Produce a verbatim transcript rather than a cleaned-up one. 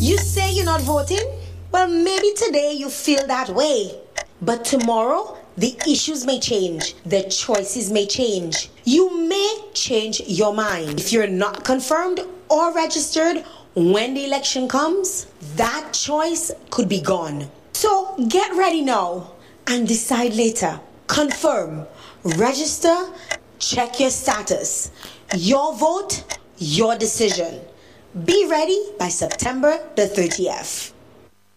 You say you're not voting? Well, maybe today you feel that way. But tomorrow, the issues may change. The choices may change. You may change your mind. If you're not confirmed or registered when the election comes, that choice could be gone. So get ready now and decide later. Confirm, register, check your status. Your vote, your decision. Be ready by September the thirtieth.